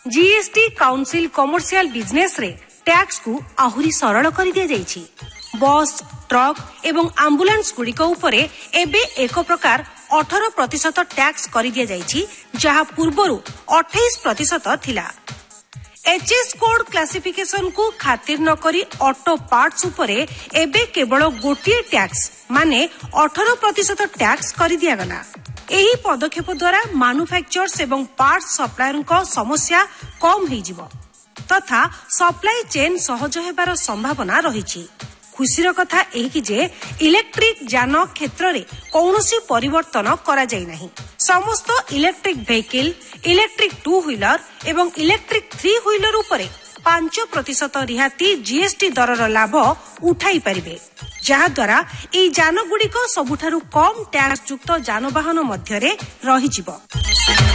GST council commercial business रे tax को आहुरी सरल कर दिया जाइछि। बस ट्रक एवं एम्बुलेंस गुड़िक उपरे एबे एक प्रकार 18% टैक्स कर दिया जाइछि, जहा पूर्वरु 28% थिला। एचएस कोड क्लासिफिकेशन को खातिर न करी ऑटो पार्ट्स उपरे एबे केवल गोटिए टैक्स माने 18% टैक्स कर दिया गला। एही पदक्षेप द्वारा मैन्युफैक्चरर्स एवं पार्ट्स सप्लायर को समस्या कम हो जिवो तथा सप्लाई चेन सहज हेबार संभावना रहिछि। खुशीर कथा एही कि जे इलेक्ट्रिक यान क्षेत्र रे कौनसी परिवर्तन करा जाय नाही। समस्त इलेक्ट्रिक व्हीकल, इलेक्ट्रिक 2 व्हीलर एवं इलेक्ट्रिक 3 व्हीलर उपरे 5% रिहाती जीएसटी दरर लाभ उठाई परिबे, जहा द्वारा एई यान गुड़िक सबुठारु कम टैक्स युक्त यानवाहन मध्यरे रही जिवो।